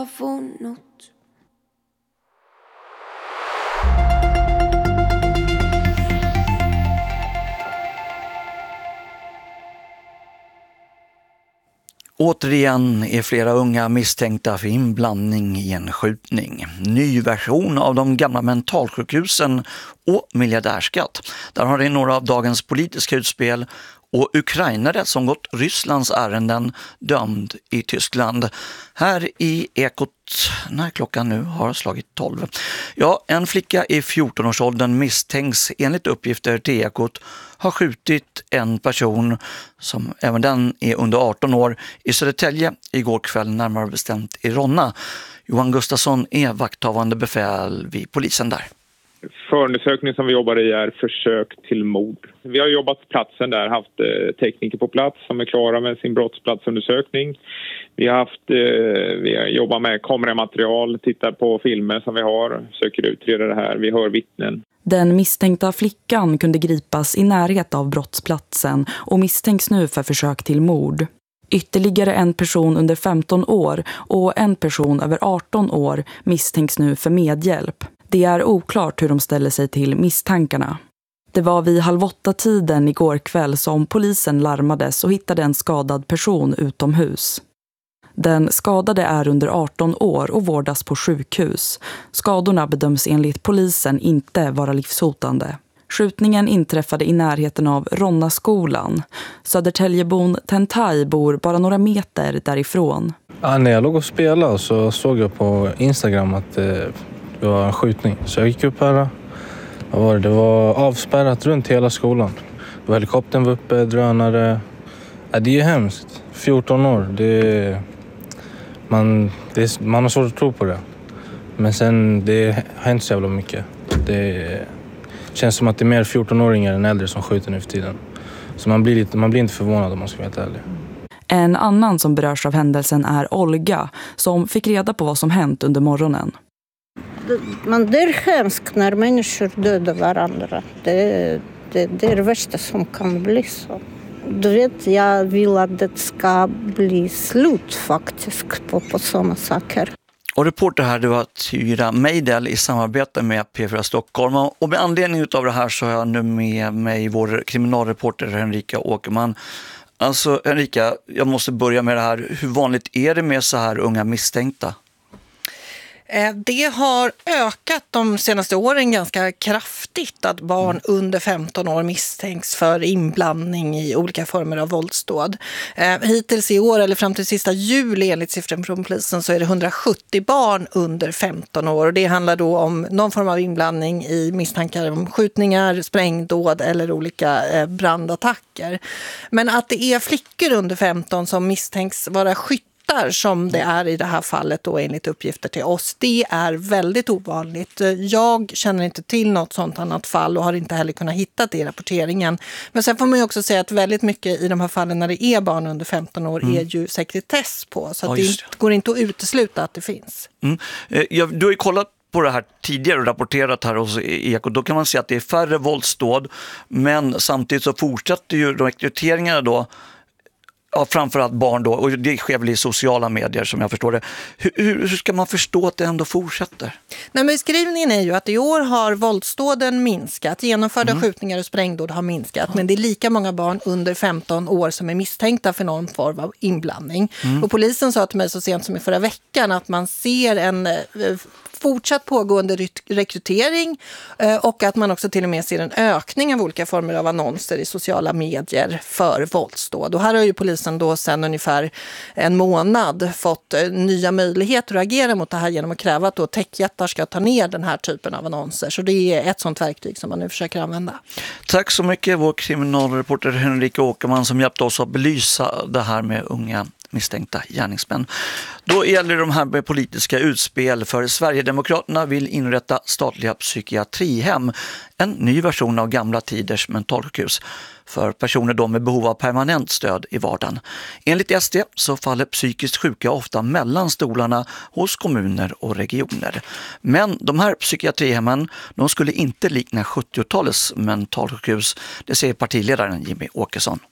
Återigen är flera unga misstänkta för inblandning i en skjutning. Ny version av de gamla mentalsjukhusen och miljardärskatt. Där har det några av dagens politiska utspel och ukrainare som gått Rysslands ärenden dömd i Tyskland. Här i Ekot när klockan nu har slagit 12. Ja, en flicka i 14-årsåldern misstänks enligt uppgifter till Ekot ha skjutit en person som även den är under 18 år i Södertälje igår kväll, närmare bestämt i Ronna. Johan Gustafsson är vakthavande befäl vid polisen där. Förundersökningen som vi jobbar i är försök till mord. Vi har jobbat på platsen där, haft tekniker på plats som är klara med sin brottsplatsundersökning. Vi har jobbat med kameramaterial, tittar på filmer som vi har, söker utreda det här, vi hör vittnen. Den misstänkta flickan kunde gripas i närhet av brottsplatsen och misstänks nu för försök till mord. Ytterligare en person under 15 år och en person över 18 år misstänks nu för medhjälp. Det är oklart hur de ställer sig till misstankarna. Det var vid 7:30 igår kväll som polisen larmades och hittade en skadad person utomhus. Den skadade är under 18 år och vårdas på sjukhus. Skadorna bedöms enligt polisen inte vara livshotande. Skjutningen inträffade i närheten av Ronnaskolan. Södertäljebon Tentai bor bara några meter därifrån. Ja, när jag låg och spelade så såg jag på Instagram att det var en skjutning. Så jag gick upp här. Det var avspärrat runt hela skolan. Helikoptern var uppe, drönare. Ja, det är ju hemskt. 14 år. Man har svårt att tro på det. Men sen, det har hänt så jävla mycket. Det känns som att det är mer 14-åringar än äldre som skjuter nu för tiden. Så man blir inte förvånad om man ska vara helt ärlig. En annan som berörs av händelsen är Olga, som fick reda på vad som hänt under morgonen. Det är hemskt när människor dödar varandra. Det är det värsta som kan bli så. Du vet, jag vill att det ska bli slut faktiskt på sådana saker. Och reporter här, det var Tyra Meidel i samarbete med P4 Stockholm. Och med anledning av det här så har jag nu med mig vår kriminalreporter Henrika Åkerman. Alltså Henrika, jag måste börja med det här. Hur vanligt är det med så här unga misstänkta? Det har ökat de senaste åren ganska kraftigt att barn under 15 år misstänks för inblandning i olika former av våldsdåd. Hittills i år eller fram till sista juli enligt siffror från polisen så är det 170 barn under 15 år. Och det handlar då om någon form av inblandning i misstankar om skjutningar, sprängdåd eller olika brandattacker. Men att det är flickor under 15 som misstänks vara skyttar som det är i det här fallet då enligt uppgifter till oss, det är väldigt ovanligt. Jag känner inte till något sånt annat fall och har inte heller kunnat hitta det i rapporteringen. Men sen får man ju också säga att väldigt mycket i de här fallen när det är barn under 15 år är ju sekretess på. Så att det går inte att utesluta att det finns. Du har ju kollat på det här tidigare och rapporterat här hos Eko. Då kan man se att det är färre våldsdåd, men samtidigt så fortsätter ju rekryteringarna då. Ja, framförallt barn då, och det sker väl i sociala medier som jag förstår det. Hur ska man förstå att det ändå fortsätter? Nej, men beskrivningen är ju att i år har våldsdåden minskat, genomförda skjutningar och sprängdåd har minskat, men det är lika många barn under 15 år som är misstänkta för någon form av inblandning. Och polisen sa till mig så sent som i förra veckan att man ser en fortsatt pågående rekrytering och att man också till och med ser en ökning av olika former av annonser i sociala medier för våldsdåd. Och här har ju polisen då sedan ungefär en månad fått nya möjligheter att agera mot det här genom att kräva att då techjättar ska ta ner den här typen av annonser. Så det är ett sånt verktyg som man nu försöker använda. Tack så mycket vår kriminalreporter Henrika Åkerman som hjälpte oss att belysa det här med unga misstänkta gärningsmän. Då gäller de här med politiska utspel för Sverigedemokraterna vill inrätta statliga psykiatrihem, en ny version av gamla tiders mentalsjukhus för personer då med behov av permanent stöd i vardagen. Enligt SD så faller psykiskt sjuka ofta mellan stolarna hos kommuner och regioner. Men de här psykiatrihemmen, de skulle inte likna 70-talets mentalsjukhus, det säger partiledaren Jimmy Åkesson.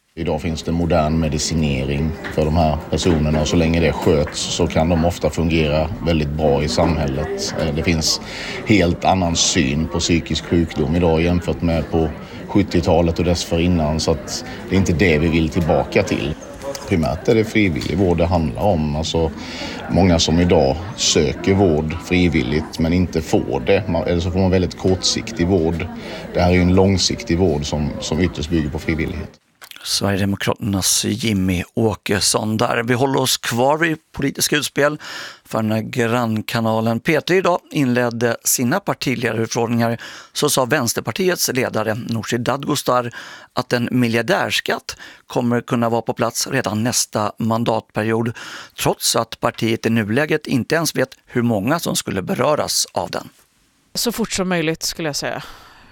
Idag finns det modern medicinering för de här personerna och så länge det sköts så kan de ofta fungera väldigt bra i samhället. Det finns helt annan syn på psykisk sjukdom idag jämfört med på 70-talet och dessförinnan, så att det är inte det vi vill tillbaka till. Primärt är det frivillig vård det handlar om. Alltså, många som idag söker vård frivilligt men inte får det. Eller så får man väldigt kortsiktig vård. Det här är ju en långsiktig vård som ytterst bygger på frivillighet. Sverigedemokraternas Jimmy Åkesson där. Vi håller oss kvar vid politiska utspel för när grannkanalen P3 idag inledde sina partiledarutfrågningar så sa Vänsterpartiets ledare Nooshi Dadgostar att en miljardärskatt kommer kunna vara på plats redan nästa mandatperiod trots att partiet i nuläget inte ens vet hur många som skulle beröras av den. Så fort som möjligt skulle jag säga.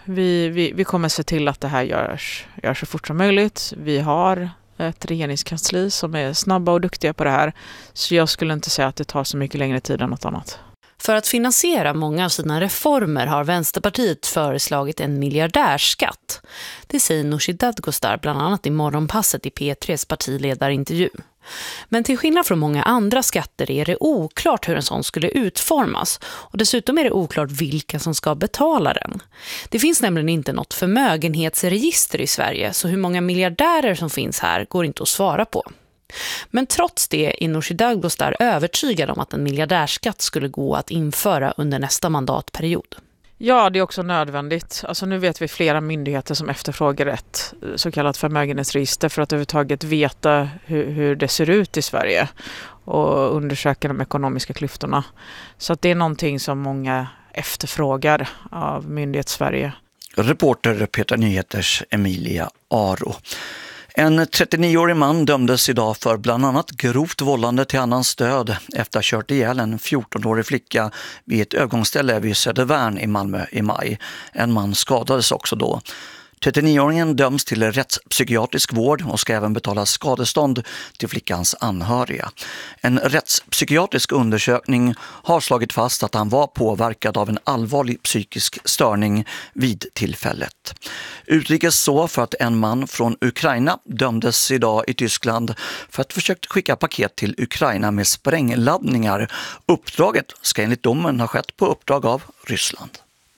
Vi kommer se till att det här görs så fort som möjligt. Vi har ett regeringskansli som är snabba och duktiga på det här. Så jag skulle inte säga att det tar så mycket längre tid än något annat. För att finansiera många av sina reformer har Vänsterpartiet föreslagit en miljardärskatt. Det säger Nooshi Dadgostar bland annat i morgonpasset i P3s partiledarintervju. Men till skillnad från många andra skatter är det oklart hur en sån skulle utformas och dessutom är det oklart vilka som ska betala den. Det finns nämligen inte något förmögenhetsregister i Sverige så hur många miljardärer som finns här går inte att svara på. Men trots det är Nooshi Dadgostar övertygad om att en miljardärskatt skulle gå att införa under nästa mandatperiod. Ja, det är också nödvändigt. Alltså nu vet vi flera myndigheter som efterfrågar ett så kallat förmögenhetsregister för att överhuvudtaget veta hur det ser ut i Sverige och undersöka de ekonomiska klyftorna. Så att det är någonting som många efterfrågar av myndighetssverige. Reporter Peter Nyheters Emilia Aro. En 39-årig man dömdes idag för bland annat grovt vållande till annans död efter att ha kört ihjäl en 14-årig flicka vid ett övergångsställe vid Södervärn i Malmö i maj. En man skadades också då. 39-åringen döms till rättspsykiatrisk vård och ska även betala skadestånd till flickans anhöriga. En rättspsykiatrisk undersökning har slagit fast att han var påverkad av en allvarlig psykisk störning vid tillfället. Utrikes så för att en man från Ukraina dömdes idag i Tyskland för att försökt skicka paket till Ukraina med sprängladdningar. Uppdraget ska enligt domen ha skett på uppdrag av Ryssland.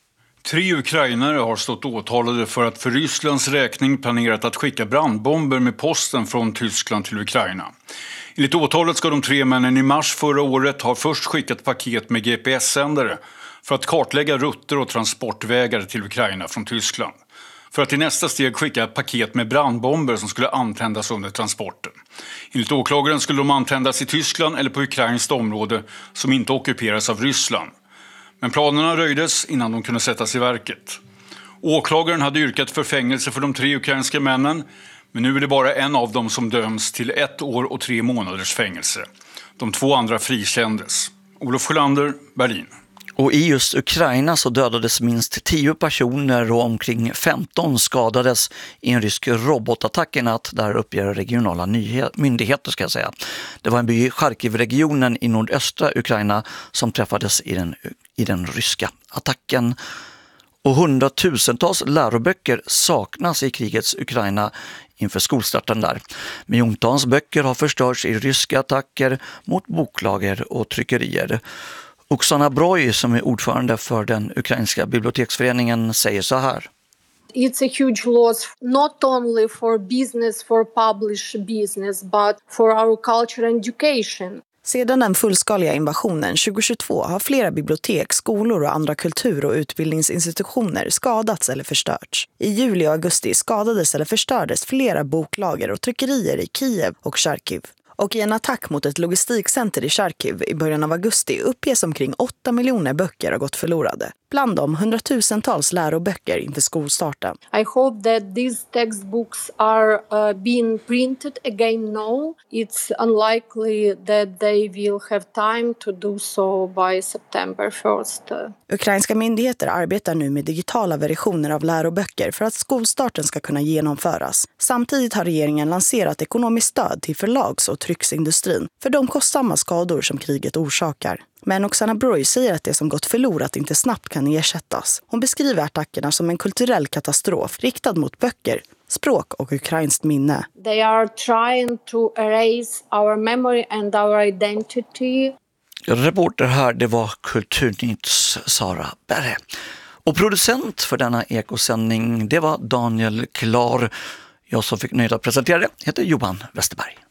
3 ukrainare har stått åtalade för att för Rysslands räkning planerat att skicka brandbomber med posten från Tyskland till Ukraina. Enligt åtalet ska de 3 männen i mars förra året ha först skickat paket med GPS-sändare för att kartlägga rutter och transportvägar till Ukraina från Tyskland. För att i nästa steg skicka ett paket med brandbomber som skulle antändas under transporten. Enligt åklagaren skulle de antändas i Tyskland eller på ukrainskt område som inte ockuperas av Ryssland. Men planerna röjdes innan de kunde sättas i verket. Åklagaren hade yrkat för fängelse för de 3 ukrainska männen, men nu är det bara en av dem som döms till 1 år och 3 månaders fängelse. De 2 andra frikändes. Olof Sjölander, Berlin. Och i just Ukraina så dödades minst 10 personer och omkring 15 skadades i en rysk robotattack i natt, där uppger regionala myndigheter ska jag säga. Det var en by i Charkiv-regionen i nordöstra Ukraina som träffades i den ryska attacken. Och 100-tusentals läroböcker saknas i krigets Ukraina inför skolstarten där. Miljontals böcker har förstörts i ryska attacker mot boklager och tryckerier. Oksana Broj, som är ordförande för den ukrainska biblioteksföreningen, säger så här. It's a huge loss, not only for business, for published business, but for our culture and education. Sedan den fullskaliga invasionen 2022 har flera bibliotek, skolor och andra kultur- och utbildningsinstitutioner skadats eller förstörts. I juli och augusti skadades eller förstördes flera boklager och tryckerier i Kiev och Charkiv. Och i en attack mot ett logistikcenter i Charkiv i början av augusti uppges omkring 8 miljoner böcker har gått förlorade. Bland dem 100-tusentals läroböcker inför skolstarten. I hope that these textbooks are being printed again now. It's unlikely that they will have time to do so by September 1st. Ukrainska myndigheter arbetar nu med digitala versioner av läroböcker för att skolstarten ska kunna genomföras. Samtidigt har regeringen lanserat ekonomiskt stöd till förlags- och trycksindustrin för de kostsamma skador som kriget orsakar. Men Oksana Broj säger att det som gått förlorat inte snabbt kan ersättas. Hon beskriver attackerna som en kulturell katastrof riktad mot böcker språk och ukrainskt minne. They are trying to erase our memory and our identity. Reporter här, det var Kulturnytts Sara Berre. Och producent för denna ekosändning, det var Daniel Klar. Jag som fick nöjd att presentera det heter Johan Westerberg.